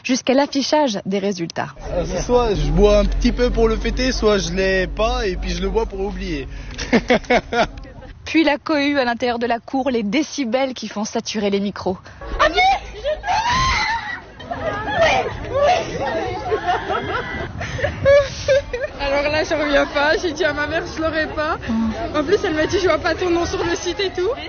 jusqu'à l'affichage des résultats. Soit je bois un petit peu pour le fêter, soit je l'ai pas et puis je le bois pour oublier. Puis la cohue à l'intérieur de la cour, les décibels qui font saturer les micros. Alors là, je reviens pas. J'ai dit à ma mère, je l'aurais pas. En plus, elle m'a dit, je vois pas ton nom sur le site et tout.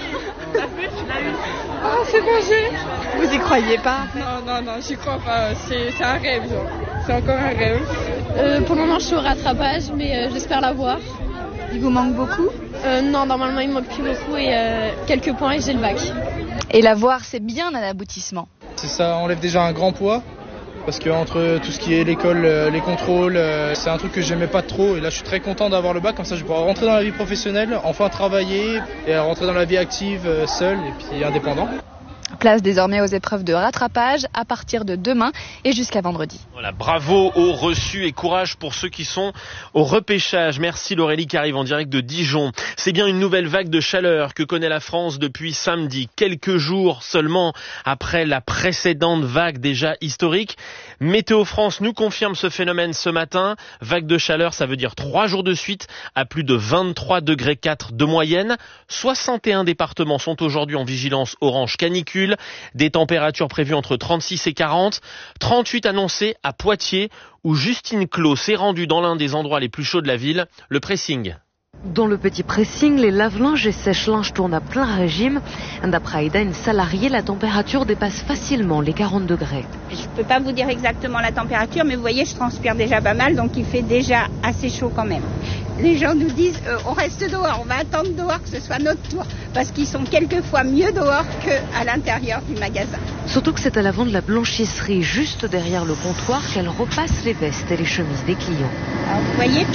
Ah, c'est mangé. Vous y croyez pas? Non, j'y crois pas. C'est un rêve, genre. C'est encore un rêve. Pour le moment, je suis au rattrapage, mais j'espère l'avoir. Il vous manque beaucoup? Non, normalement, il me manque plus beaucoup et quelques points et j'ai le bac. Et l'avoir, c'est bien un aboutissement. Ça enlève déjà un grand poids. Parce que entre tout ce qui est l'école, les contrôles, c'est un truc que j'aimais pas trop. Et là, je suis très content d'avoir le bac. Comme ça, je vais pouvoir rentrer dans la vie professionnelle, enfin travailler et rentrer dans la vie active seul et puis indépendant. Place désormais aux épreuves de rattrapage à partir de demain et jusqu'à vendredi. Voilà, bravo aux reçus et courage pour ceux qui sont au repêchage. Merci Laurélie qui arrive en direct de Dijon. C'est bien une nouvelle vague de chaleur que connaît la France depuis samedi, quelques jours seulement après la précédente vague déjà historique. Météo France nous confirme ce phénomène ce matin. Vague de chaleur, ça veut dire 3 jours de suite à plus de 23,4 degrés de moyenne. 61 départements sont aujourd'hui en vigilance orange canicule. Des températures prévues entre 36 et 40. 38 annoncées à Poitiers où Justine Clos s'est rendue dans l'un des endroits les plus chauds de la ville, le pressing. Dans le petit pressing, les lave-linges et sèche-linges tournent à plein régime. D'après Aïda, une salariée, la température dépasse facilement les 40 degrés. Je ne peux pas vous dire exactement la température, mais vous voyez, je transpire déjà pas mal, donc il fait déjà assez chaud quand même. Les gens nous disent on reste dehors, on va attendre dehors que ce soit notre tour, parce qu'ils sont quelquefois mieux dehors qu'à l'intérieur du magasin. Surtout que c'est à l'avant de la blanchisserie, juste derrière le comptoir, qu'elle repasse les vestes et les chemises des clients. Alors vous voyez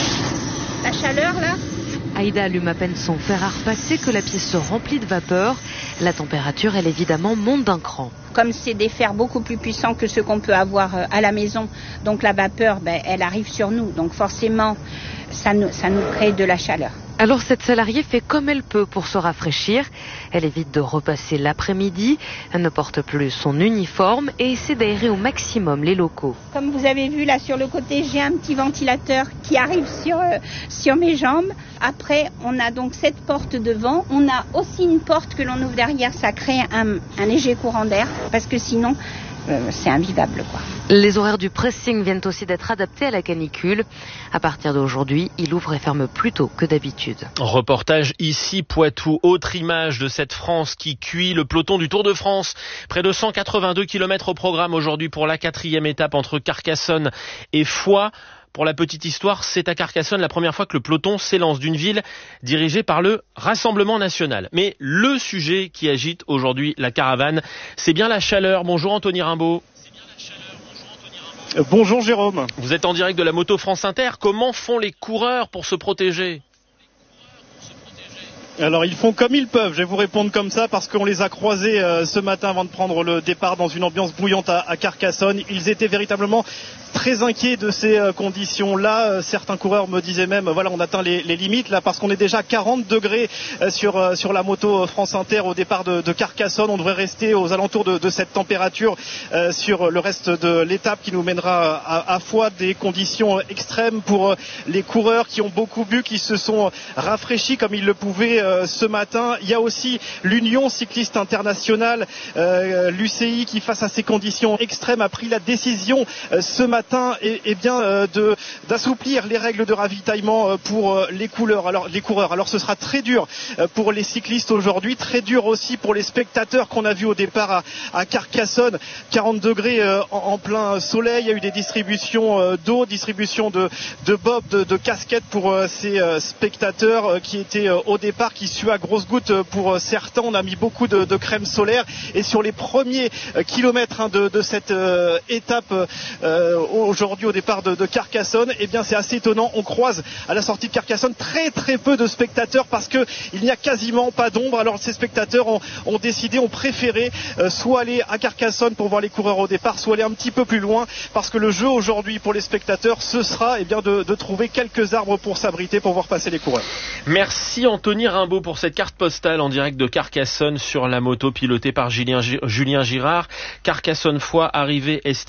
la chaleur là ? Aïda allume à peine son fer à repasser que la pièce se remplit de vapeur. La température, elle évidemment, monte d'un cran. Comme c'est des fers beaucoup plus puissants que ceux qu'on peut avoir à la maison, donc la vapeur, elle arrive sur nous. Donc forcément, ça nous crée de la chaleur. Alors cette salariée fait comme elle peut pour se rafraîchir. Elle évite de repasser l'après-midi. Elle ne porte plus son uniforme et essaie d'aérer au maximum les locaux. Comme vous avez vu là sur le côté, j'ai un petit ventilateur qui arrive sur mes jambes. Après, on a donc cette porte devant. On a aussi une porte que l'on ouvre derrière. Ça crée un léger courant d'air parce que sinon, c'est invivable, quoi. Les horaires du pressing viennent aussi d'être adaptés à la canicule. À partir d'aujourd'hui, il ouvre et ferme plus tôt que d'habitude. Reportage ici, Poitou. Autre image de cette France qui cuit, le peloton du Tour de France. Près de 182 km au programme aujourd'hui pour la 4e étape entre Carcassonne et Foix. Pour la petite histoire, c'est à Carcassonne la première fois que le peloton s'élance d'une ville dirigée par le Rassemblement National. Mais le sujet qui agite aujourd'hui la caravane, c'est bien la chaleur. Bonjour Anthony Rimbaud. Bonjour Jérôme. Vous êtes en direct de la Moto France Inter. Comment font les coureurs pour se protéger ? Alors ils font comme ils peuvent, je vais vous répondre comme ça parce qu'on les a croisés ce matin avant de prendre le départ dans une ambiance bouillante à Carcassonne. Ils étaient véritablement très inquiets de ces conditions-là. Certains coureurs me disaient même, voilà, on atteint les limites là parce qu'on est déjà à 40 degrés sur la moto France Inter au départ de Carcassonne. On devrait rester aux alentours de cette température sur le reste de l'étape qui nous mènera à Foix. Des conditions extrêmes pour les coureurs qui ont beaucoup bu, qui se sont rafraîchis comme ils le pouvaient ce matin. Il y a aussi l'Union cycliste internationale, l'UCI, qui face à ces conditions extrêmes a pris la décision ce matin d'assouplir les règles de ravitaillement pour les coureurs. Alors ce sera très dur pour les cyclistes aujourd'hui, très dur aussi pour les spectateurs qu'on a vus au départ à Carcassonne. 40 degrés en plein soleil. Il y a eu des distributions d'eau, distribution de bobs, de casquettes pour ces spectateurs qui étaient au départ, qui suent à grosses gouttes pour certains. On a mis beaucoup de crème solaire et sur les premiers kilomètres de cette étape aujourd'hui au départ de Carcassonne, eh bien c'est assez étonnant. On croise à la sortie de Carcassonne très très peu de spectateurs parce que il n'y a quasiment pas d'ombre. Alors ces spectateurs ont préféré soit aller à Carcassonne pour voir les coureurs au départ, soit aller un petit peu plus loin parce que le jeu aujourd'hui pour les spectateurs, ce sera de trouver quelques arbres pour s'abriter pour voir passer les coureurs. Merci Anthony Rimbaud pour cette carte postale en direct de Carcassonne sur la moto pilotée par Julien Girard. Carcassonne-Foix, arrivée